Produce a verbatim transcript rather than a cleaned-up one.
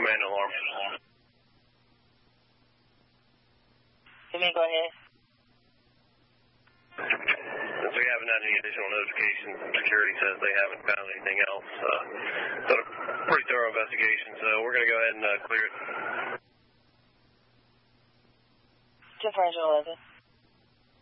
command alarm. You mean go ahead? We haven't had any additional notifications. Security says they haven't found anything else. Uh, done a pretty thorough investigation, so we're going to go ahead and uh, clear it. Differential eleven.